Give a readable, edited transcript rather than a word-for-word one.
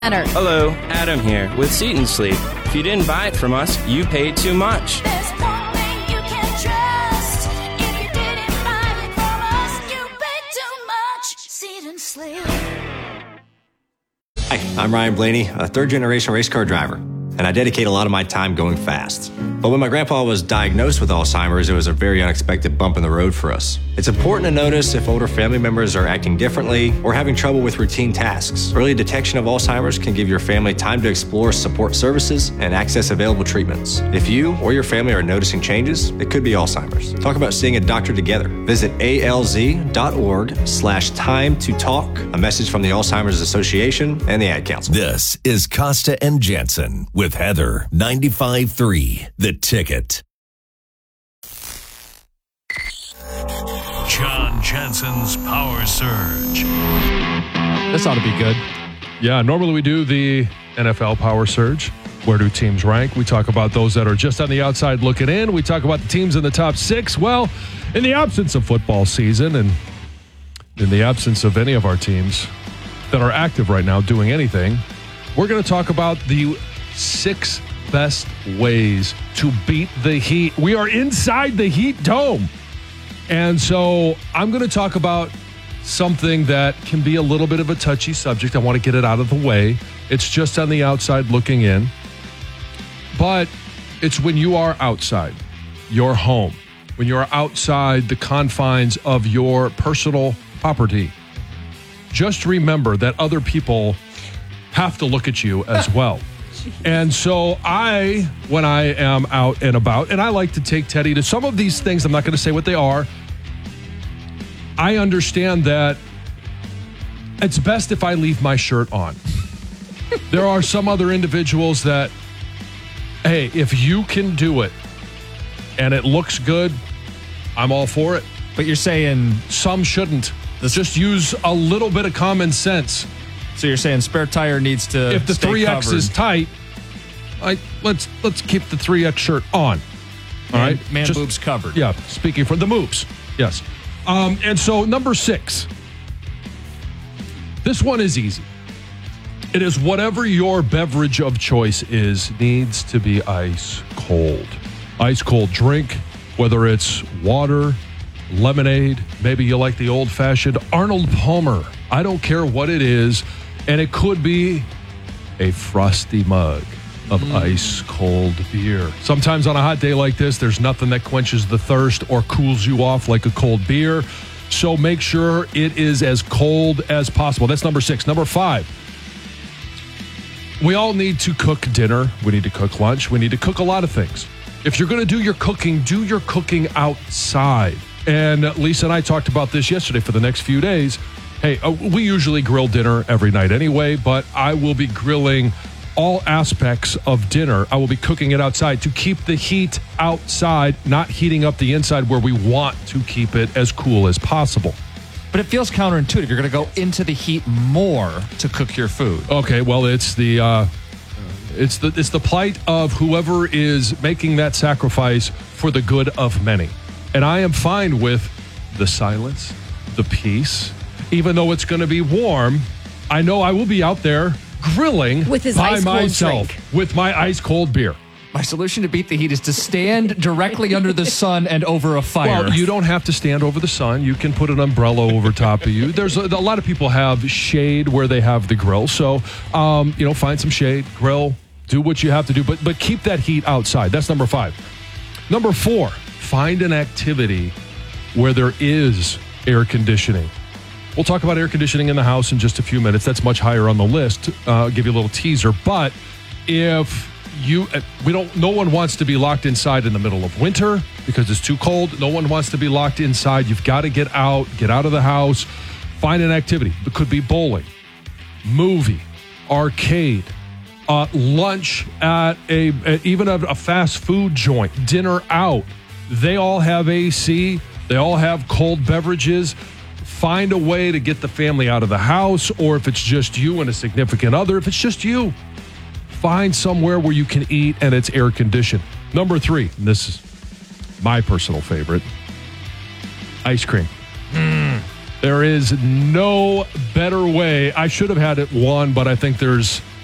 Hello, Adam here with Seat and Sleep. If you didn't buy it from us, you paid too much. There's plumbing you can trust. If you didn't buy it from us, you paid too much. Seat and Sleep. Hi, I'm Ryan Blaney, a third-generation race car driver, and I dedicate a lot of my time going fast. But when my grandpa was diagnosed with Alzheimer's, it was a very unexpected bump in the road for us. It's important to notice if older family members are acting differently or having trouble with routine tasks. Early detection of Alzheimer's can give your family time to explore support services and access available treatments. If you or your family are noticing changes, it could be Alzheimer's. Talk about seeing a doctor together. Visit alz.org/time to talk. A message from the Alzheimer's Association and the Ad Council. This is Costa and Jansen with Heather 95.3 The Ticket. John Jansen's Power Surge. This ought to be good. Yeah, normally we do the NFL Power Surge. Where do teams rank? We talk about those that are just on the outside looking in. We talk about the teams in the top six. Well, in the absence of football season and in the absence of any of our teams that are active right now doing anything, we're going to talk about the 6 best ways to beat the Heat. We are inside the Heat Dome. And so I'm going to talk about something that can be a little bit of a touchy subject. I want to get it out of the way. It's just on the outside looking in. But it's when you are outside your home, when you're outside the confines of your personal property. Just remember that other people have to look at you as well. And so when I am out and about, and I like to take Teddy to some of these things, I'm not going to say what they are. I understand that it's best if I leave my shirt on. There are some other individuals that, hey, if you can do it and it looks good, I'm all for it. But you're saying some shouldn't. Just use a little bit of common sense. So you're saying spare tire needs to if the stay 3X covered. is tight, let's keep the 3X shirt on. All right, man boobs covered. Yeah, speaking for the moves. Yes. And so number 6. This one is easy. It is whatever your beverage of choice is, needs to be ice cold. Ice cold drink, whether it's water, lemonade, maybe you like the old-fashioned Arnold Palmer. I don't care what it is, and it could be a frosty mug of ice-cold beer. Sometimes on a hot day like this, there's nothing that quenches the thirst or cools you off like a cold beer, so make sure it is as cold as possible. That's number 6. Number 5. We all need to cook dinner. We need to cook lunch. We need to cook a lot of things. If you're going to do your cooking outside. And Lisa and I talked about this yesterday for the next few days. Hey, we usually grill dinner every night anyway, but I will be grilling all aspects of dinner. I will be cooking it outside to keep the heat outside, not heating up the inside where we want to keep it as cool as possible. But it feels counterintuitive. You're going to go into the heat more to cook your food. Okay, well, it's the plight of whoever is making that sacrifice for the good of many. And I am fine with the silence, the peace. Even though it's going to be warm, I know I will be out there grilling with his by ice myself drink. with my ice cold beer. My solution to beat the heat is to stand directly under the sun and over a fire. Well, you don't have to stand over the sun. You can put an umbrella over top of you. There's a lot of people have shade where they have the grill. So, find some shade, grill, do what you have to do, but keep that heat outside. That's number 5. Number 4, find an activity where there is air conditioning. We'll talk about air conditioning in the house in just a few minutes. That's much higher on the list. I'll give you a little teaser. But if no one wants to be locked inside in the middle of winter because it's too cold. No one wants to be locked inside. You've got to get out of the house, find an activity. It could be bowling, movie, arcade, lunch at even a fast food joint, dinner out. They all have AC. They all have cold beverages. Find a way to get the family out of the house, or if it's just you and a significant other, if it's just you, find somewhere where you can eat and it's air conditioned. Number 3, and this is my personal favorite, ice cream. There is no better way. I should have had it one, but I think there's